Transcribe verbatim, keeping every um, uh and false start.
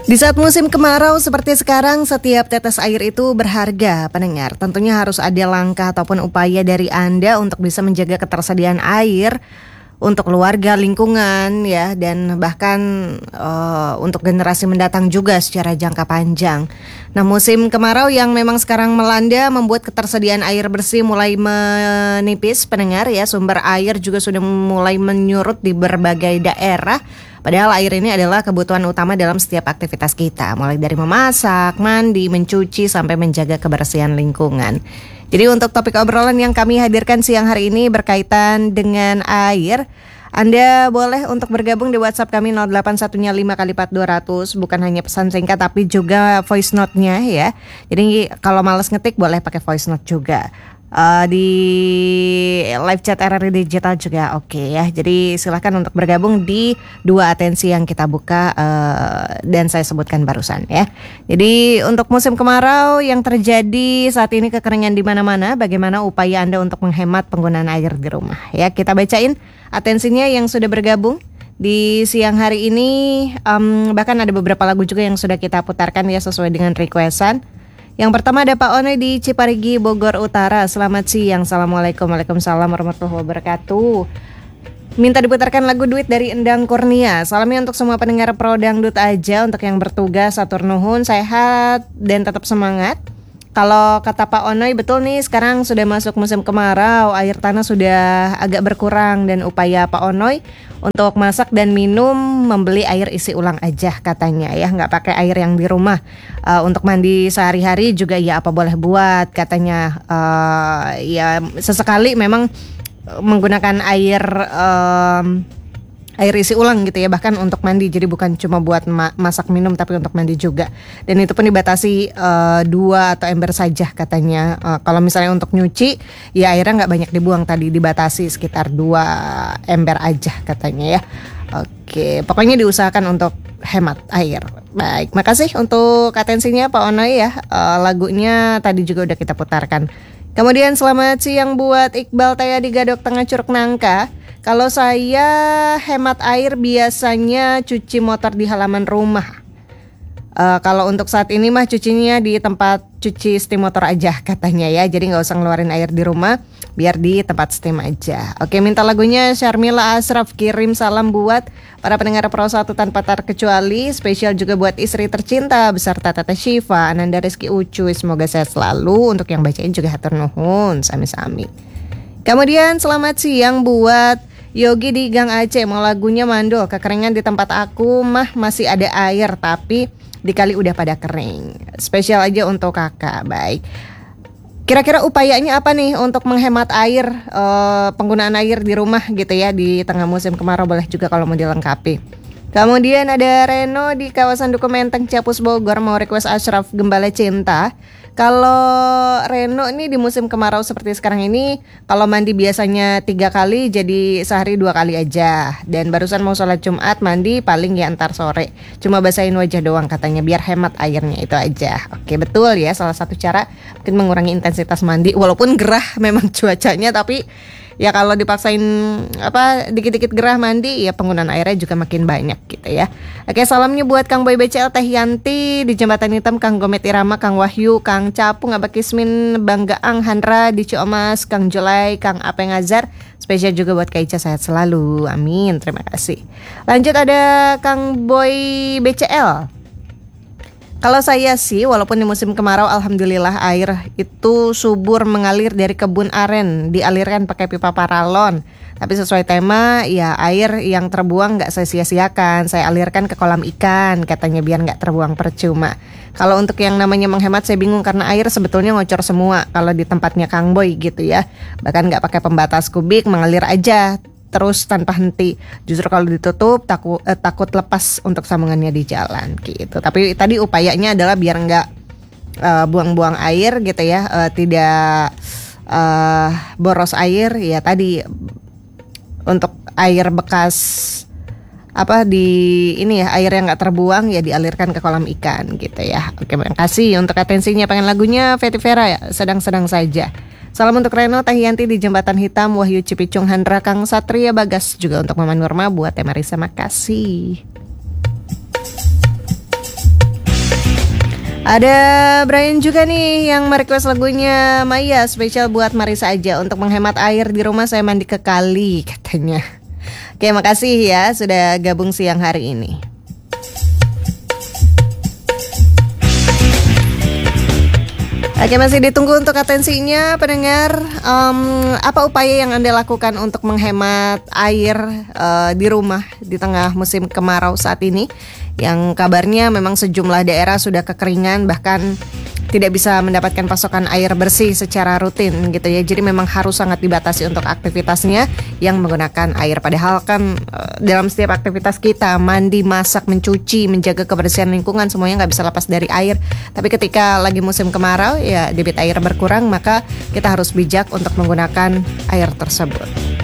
Di saat musim kemarau seperti sekarang, setiap tetes air itu berharga, pendengar. Tentunya harus ada langkah ataupun upaya dari Anda untuk bisa menjaga ketersediaan air untuk keluarga, lingkungan, ya, dan bahkan uh, untuk generasi mendatang juga secara jangka panjang. Nah, musim kemarau yang memang sekarang melanda membuat ketersediaan air bersih mulai menipis, pendengar, ya. Sumber air juga sudah mulai menyurut di berbagai daerah. Padahal air ini adalah kebutuhan utama dalam setiap aktivitas kita, mulai dari memasak, mandi, mencuci, sampai menjaga kebersihan lingkungan. Jadi untuk topik obrolan yang kami hadirkan siang hari ini berkaitan dengan air, Anda boleh untuk bergabung di WhatsApp kami nol delapan satu lima kali empat dua ratus, bukan hanya pesan singkat tapi juga voice note-nya, ya. Jadi kalau malas ngetik boleh pakai voice note juga. Uh, di live chat R R I Digital juga oke, okay, ya. Jadi silahkan untuk bergabung di dua atensi yang kita buka uh, dan saya sebutkan barusan, ya. Jadi untuk musim kemarau yang terjadi saat ini, kekeringan di mana-mana, bagaimana upaya Anda untuk menghemat penggunaan air di rumah, ya. Kita bacain atensinya yang sudah bergabung di siang hari ini. Um, bahkan ada beberapa lagu juga yang sudah kita putarkan, ya, sesuai dengan requestan. Yang pertama ada Pak One di Ciparigi, Bogor Utara. Selamat siang. Assalamualaikum. Waalaikumsalam warahmatullahi wabarakatuh. Minta diputarkan lagu Duit dari Endang Kurnia. Salamnya untuk semua pendengar Pro Dangdut aja. Untuk yang bertugas, atur nuhun, sehat dan tetap semangat. Kalau kata Pak Onoy, betul nih, sekarang sudah masuk musim kemarau, air tanah sudah agak berkurang, dan upaya Pak Onoy untuk masak dan minum membeli air isi ulang aja katanya, ya, nggak pakai air yang di rumah. Uh, untuk mandi sehari-hari juga ya apa boleh buat katanya. Uh, ya sesekali memang menggunakan air um, air isi ulang gitu, ya, bahkan untuk mandi. Jadi bukan cuma buat ma- masak minum tapi untuk mandi juga. Dan itu pun dibatasi uh, dua atau ember saja katanya. Uh, kalau misalnya untuk nyuci, ya airnya nggak banyak dibuang, tadi dibatasi sekitar dua ember aja katanya, ya. Oke, pokoknya diusahakan untuk hemat air. Baik, makasih untuk atensinya Pak Onoy, ya. Uh, lagunya tadi juga udah kita putarkan. Kemudian selamat siang buat Iqbal Taya di Gadok Tengah Curug Nangka. Kalau saya hemat air biasanya cuci motor di halaman rumah. Uh, kalau untuk saat ini mah cucinya di tempat cuci steam motor aja katanya, ya. Jadi nggak usah ngeluarin air di rumah, biar di tempat steam aja. Oke, minta lagunya Syarmila Asraf. Kirim salam buat para pendengar Pro satu tanpa terkecuali. Spesial juga buat istri tercinta beserta Tata Syifa, Ananda Rizky Ucuy. Semoga sehat selalu. Untuk yang bacain juga hatur nuhun, sami-sami. Kemudian selamat siang buat Yogi di Gang Aceh. Mau lagunya Mandul. Kekeringan di tempat aku mah masih ada air, tapi di kali udah pada kering. Spesial aja untuk kakak. Baik, kira-kira upayanya apa nih untuk menghemat air, e, penggunaan air di rumah gitu, ya, di tengah musim kemarau? Boleh juga kalau mau dilengkapi. Kemudian ada Reno di kawasan Duku Menteng, Ciapus, Bogor. Mau request Ashraf Gembala Cinta. Kalau Reno ini di musim kemarau seperti sekarang ini, kalau mandi biasanya tiga kali, jadi sehari dua kali aja. Dan barusan mau sholat Jumat, mandi paling ya antar sore. Cuma basahin wajah doang katanya, biar hemat airnya, itu aja. Oke, betul, ya, salah satu cara mungkin mengurangi intensitas mandi. Walaupun gerah memang cuacanya, tapi ya kalau dipaksain apa dikit-dikit gerah mandi, ya penggunaan airnya juga makin banyak gitu, ya. Oke, salamnya buat Kang Boy B C L, Teh Yanti di Jembatan Hitam, Kang Gomet Irama, Kang Wahyu, Kang Capung, Abah Kismin, Bang Gaang, Handra di Ciomas, Kang Jolai, Kang Apeng Azar. Spesial juga buat Kak Ica, sehat selalu, amin, terima kasih. Lanjut ada Kang Boy B C L. Kalau saya sih, walaupun di musim kemarau, alhamdulillah air itu subur mengalir dari kebun aren, dialirkan pakai pipa paralon. Tapi sesuai tema, ya air yang terbuang nggak saya sia-siakan, saya alirkan ke kolam ikan, katanya biar nggak terbuang percuma. Kalau untuk yang namanya menghemat, saya bingung karena air sebetulnya ngocor semua kalau di tempatnya Kang Boy gitu, ya. Bahkan nggak pakai pembatas kubik, mengalir aja terus tanpa henti. Justru kalau ditutup takut eh, takut lepas untuk sambungannya di jalan gitu. Tapi tadi upayanya adalah biar nggak uh, buang-buang air gitu, ya, uh, tidak uh, boros air, ya. Tadi untuk air bekas apa di ini, ya, air yang nggak terbuang, ya dialirkan ke kolam ikan gitu, ya. Oke, terima kasih untuk atensinya. Pengen lagunya Fety Vera, ya, sedang-sedang saja. Salam untuk Reno, Teh Yanti di Jembatan Hitam, Wahyu Cipicung, Handra, Kang Satria Bagas. Juga untuk Mama Nurma buat Tema Risa, makasih. Ada Brian juga nih yang merequest lagunya Maya spesial buat Marisa aja. Untuk menghemat air di rumah saya mandi ke kali katanya. Oke, makasih ya sudah gabung siang hari ini. Oke, masih ditunggu untuk atensinya pendengar. um, Apa upaya yang Anda lakukan untuk menghemat air uh, di rumah di tengah musim kemarau saat ini? Yang kabarnya memang sejumlah daerah sudah kekeringan, bahkan tidak bisa mendapatkan pasokan air bersih secara rutin gitu ya. Jadi memang harus sangat dibatasi untuk aktivitasnya yang menggunakan air. Padahal kan uh, dalam setiap aktivitas kita, mandi, masak, mencuci, menjaga kebersihan lingkungan, semuanya nggak bisa lepas dari air. Tapi ketika lagi musim kemarau ya debit air berkurang, maka kita harus bijak untuk menggunakan air tersebut.